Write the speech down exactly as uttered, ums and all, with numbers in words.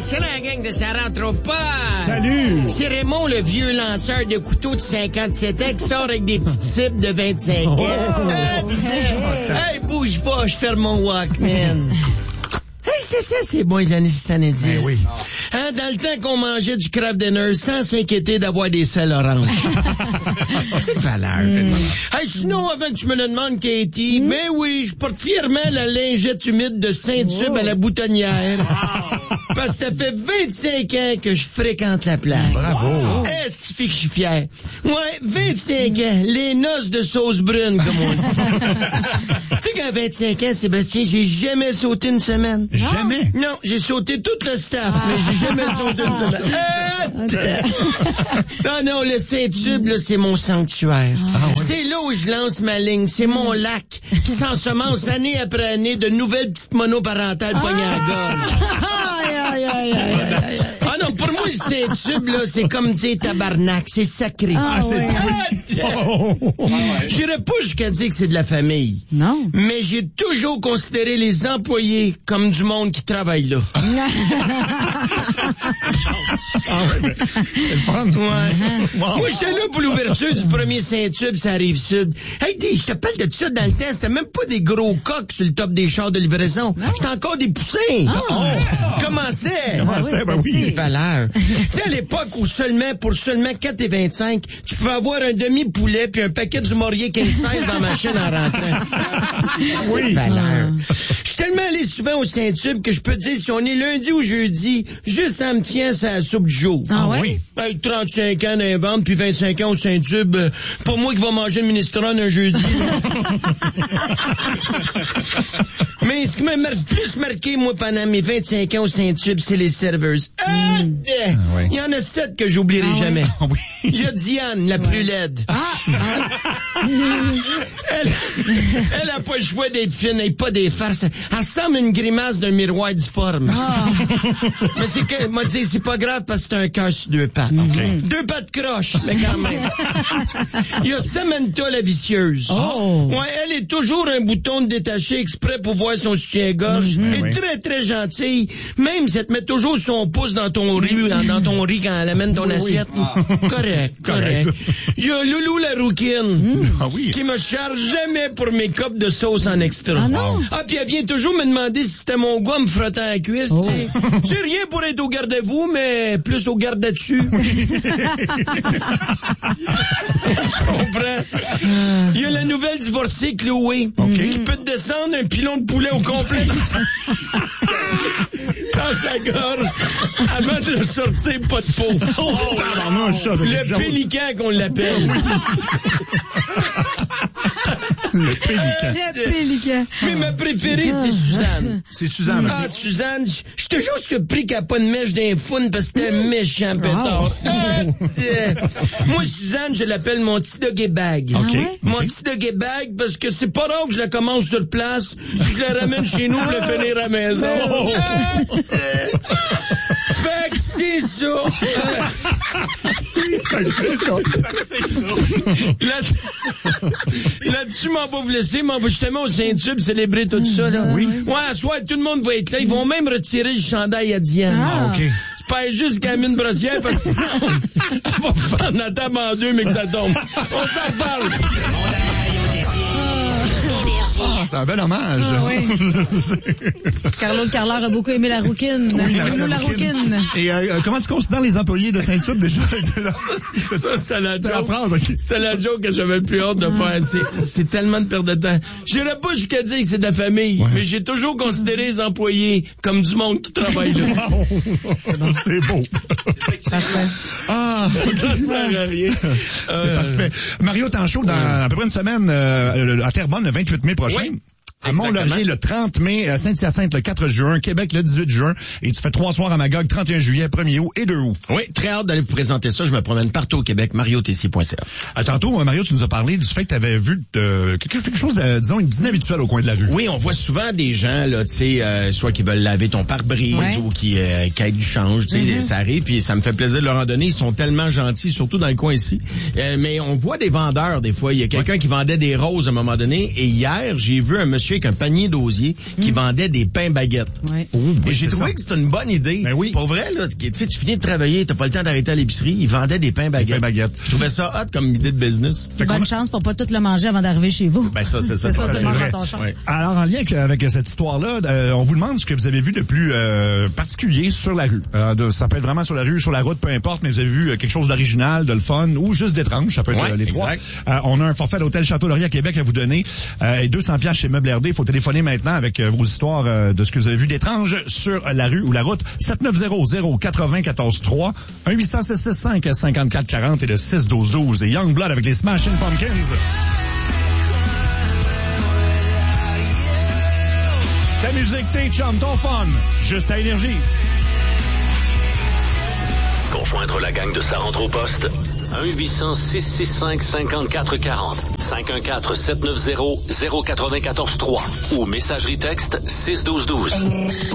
salut la gang de Ça rentre au pas. Salut. C'est Raymond, le vieux lanceur de couteaux de cinquante-sept ans qui sort avec des petites cibles de vingt-cinq ans. Oh. Hey, hey, bouge pas, je ferme mon Walkman. Hey, c'était ça, c'est bon, les années soixante-dix. Ben oui. Hein, dans le temps qu'on mangeait du Kraft Dinner sans s'inquiéter d'avoir des selles oranges. C'est de valeur. Mm. Hey, sinon, avant que tu me le demandes, Katie, mm. ben oui, je porte fièrement la lingette humide de Saint-Tube oh. à la boutonnière. Parce que ça fait vingt-cinq ans que je fréquente la place. Bravo. Est-ce que je suis fier? Ouais, vingt-cinq ans. Les noces de sauce brune, comme on dit. Tu sais qu'à vingt-cinq ans, Sébastien, j'ai jamais sauté une semaine. Jamais? Non, j'ai sauté tout le staff, ah. mais j'ai jamais sauté une semaine. Non, non, le Saint-Tube, là, c'est mon sanctuaire. Ah, oui. C'est là où je lance ma ligne. C'est mon lac qui s'ensemence année après année de nouvelles petites monoparentales ah. poignées à la gorge. Aïe, aïe, aïe, aïe, aïe. Ah non, pour moi, le Saint-Tube, là, c'est comme dire tabarnak, c'est sacré. Ah, c'est ça. J'irais pas jusqu'à dire que c'est de la famille. Non. Mais j'ai toujours considéré les employés comme du monde qui travaille là. Ah ouais, mais c'est le fun. Ouais. Wow. Moi, j'étais là pour l'ouverture du premier Saint-Tube, ça arrive sud. Hey, je te parle de ça dans le temps, c'était même pas des gros coques sur le top des chars de livraison. C'était encore des poussins. Ah. Oh. Comment c'est? Comment c'est? Ben oui. C'est valeur. Tu sais, à l'époque où seulement, pour seulement quatre et vingt-cinq, tu pouvais avoir un demi-poulet puis un paquet du Maurier king size dans la machine en rentrant. Oui. C'est valeur. Je suis tellement allé souvent au Saint-Tube que je peux te dire si on est lundi ou jeudi, juste en me fiant à la soupe du jour. Ah oui? Avec trente-cinq ans dans les ventes puis vingt-cinq ans au Saint-Tube, euh, pas moi qui va manger le minestrone un jeudi. Mais ce qui m'a mar- plus marqué, moi, pendant mes vingt-cinq ans au Saint-Tube, c'est les serveuses. Ah, Mm. Ah, oui. Il y en a sept que j'oublierai ah, jamais. Ah, oui. Il y a Diane, la ouais. plus laide. Ah, ah. elle, elle a pas le choix d'être fine et pas des farces. Elle ressemble à une grimace d'un miroir difforme. Ah. Mais c'est que, m'a dit, c'est pas grave parce que c'est un cœur sur deux pattes. Okay. Deux pattes croches, mais quand même. Il y a Samantha, la vicieuse. Oh. Ouais, elle est toujours un bouton de détaché exprès pour voir son soutien-gorge. Mm-hmm. Elle est oui. très, très gentille. Même si elle te met toujours son pouce dans ton riz, dans, dans ton riz quand elle amène ton oui, assiette. Oui. Ah. Correct, correct. Il y a Loulou la rouquine. Mm. Ah oui. Qui me charge jamais pour mes copes de sauce en extra. Ah non? Ah, puis elle vient toujours me demander si c'était mon goût à me frotter à la cuisse, oh. tu sais. C'est rien pour être au garde-à-vous, mais plus au garde-à-dessus. Je comprends. Il y a la nouvelle divorcée, Chloé, okay. qui peut te descendre un pilon de poulet au complet dans sa gorge avant de le sortir, pas de peau. Oh, oh, non, le pélican qu'on l'appelle. Le pélican. Le pélican. Mais ma préférée, c'est Suzanne. C'est Suzanne. Ah, Suzanne, je suis toujours surpris qu'elle n'a pas de mèche d'un fun parce que c'était un méchant pétard. Oh. Ah, euh, moi, Suzanne, je l'appelle mon petit doggy bag. OK. Ah ouais? Mon okay. petit doggy bag parce que c'est pas rare que je la commence sur place puis je la ramène chez nous pour la finir à la maison. Oh. Ah, euh, fait que c'est ça. C'est ça. C'est ça. Là, là-dessus, m'en va vous laisser, m'en va justement au Saint-Tube célébrer tout ça, là. Oui. Ouais, à soir, tout le monde va être là. Ils vont même retirer le chandail à Diane. Ah, OK. C'est pas juste qu'elle a mis une brossière parce que sinon, elle va faire la table en deux, mais que ça tombe. On s'en parle. Ah, c'est un bel hommage. Ah, oui. Carlo Carlard a beaucoup aimé la rouquine. Oui, la, la, la rouquine. rouquine. Et euh, comment tu considères les employés de Saint-Tube déjà? Ça, c'est la, la phrase. Okay. C'est la joke que j'avais le plus hâte de faire. C'est, c'est tellement de perte de temps. J'irais pas jusqu'à dire que c'est de la famille, ouais. mais j'ai toujours considéré les employés comme du monde qui travaille là. Wow. C'est bon. C'est beau. Parfait. Ah, ça sert à rien. C'est euh... parfait. Mario, t'es en show dans ouais. à peu près une semaine euh, à Terrebonne le vingt-huit mai prochain. Oui. À Mont-Laurier le trente mai, à Saint-Hyacinthe le quatre juin, Québec le dix-huit juin, et tu fais trois soirs à Magog, trente et un juillet, premier août et deux août. Oui, très hâte d'aller vous présenter ça. Je me promène partout au Québec, mario t c point c a. À tantôt, Mario, tu nous as parlé du fait que tu avais vu euh, quelque chose, de, disons, d'inhabituel au coin de la rue. Oui, on voit souvent des gens, là, tu sais, euh, soit qui veulent laver ton pare-brise ouais. ou qui euh, quittent du change, tu sais, mm-hmm. ça arrive, puis ça me fait plaisir de leur en donner. Ils sont tellement gentils, surtout dans le coin ici. Euh, mais on voit des vendeurs, des fois. Il y a quelqu'un ouais. qui vendait des roses à un moment donné, et hier, j'ai vu un monsieur monsieur avec un panier d'osier qui vendait des pains baguettes. Ouais. Oh, Et oui, j'ai c'est trouvé ça. que c'était une bonne idée. Ben oui. Pour vrai, là, tu sais, tu finis de travailler, t'as pas le temps d'arrêter à l'épicerie, ils vendaient des pains baguettes. pains baguettes. Je trouvais ça hot comme idée de business. Fait Bonne qu'on- chance pour pas tout le manger avant d'arriver chez vous. Ben ça, c'est ça. C'est ça, ça, tu manges c'est dans ton vrai. champ. Ouais. Alors, en lien avec, avec cette histoire-là, euh, on vous demande ce que vous avez vu de plus euh, particulier sur la rue. Euh, de, ça peut être vraiment sur la rue, sur la route, peu importe, mais vous avez vu euh, quelque chose d'original, de le fun ou juste d'étrange, ça peut être Ouais, euh, les trois. exact. Euh, on a un forfait à l'hôtel Château-Laurier à Québec à vous donner euh, et deux cents piastres chez Meubles R D. Il faut téléphoner maintenant avec euh, vos histoires euh, de ce que vous avez vu d'étrange sur la rue ou la route. sept neuf zéro zéro quatre-vingts quatorze trois, un huit cents six six cinq cinquante-quatre quarante et le six douze douze. Et Youngblood avec les Smashing Pumpkins. Ta musique, tes chums, ton fun, juste à Énergie. Pour joindre la gang de Sa rentre au poste, un huit cents six six cinq cinquante-quatre quarante, cinq un quatre sept neuf zéro zéro quatre-vingt-quatorze trois ou messagerie texte six douze douze.